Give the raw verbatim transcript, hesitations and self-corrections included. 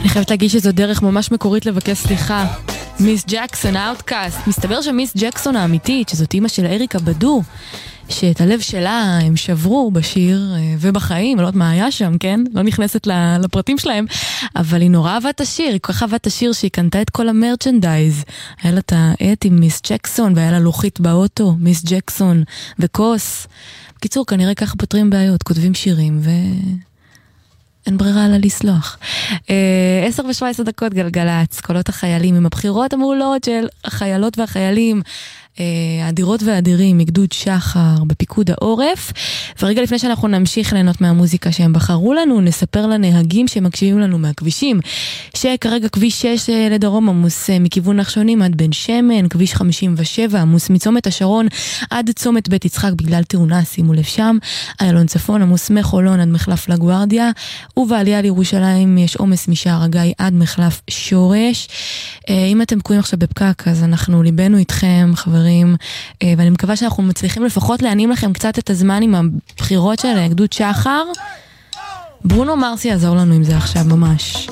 אני חייבת להגיד שזו דרך ממש מקורית לבקש סליחה. מיס ג'קסון, האוטקאסט. מסתבר שמיס ג'קסון האמיתית, שזאת אימא של אריקה בדו, שאת הלב שלה הם שברו בשיר ובחיים, לא יודעת מה היה שם, כן? לא נכנסת לפרטים שלהם, אבל היא נורא אהבה את השיר, היא כל כך אהבה את השיר שהיא קנתה את כל המרצ'נדייז. היה לה את העט עם מיס ג'קסון, והיה לה לוחית באוטו, מיס ג'קסון וכוס. בקיצור, כנראה ככה פותרים בעיות, כותבים שירים ו... אין ברירה לה לסלוח. עשר ושבע עשרה דקות גלגלץ, קולות החיילים עם הבחירות המעולות של החיילות והחיילים, האדירות והאדירים מגדוד שחר בפיקוד העורף. ורגע לפני שאנחנו נמשיך ליהנות מהמוזיקה שהם בחרו לנו, נספר לנהגים שמקשיבים לנו מהכבישים, שכרגע כביש שש לדרום עמוס מכיוון נחשונים עד בן שמן, כביש חמישים ושבע עמוס מצומת השרון עד צומת בית יצחק בגלל תאונה, שימו לב שם. איילון צפון עמוס מחולון עד מחלף לגוארדיה, ובעלייה לירושלים יש עומס משער הגיא עד מחלף שורש. אם אתם תקועים עכשיו בפקק, אז אנחנו ליבנו איתכם, חברים, ואני מקווה שאנחנו מצליחים לפחות להנים לכם קצת את הזמן עם הבחירות של גדוד שחר. ברונו מרס יעזור לנו עם זה עכשיו ממש.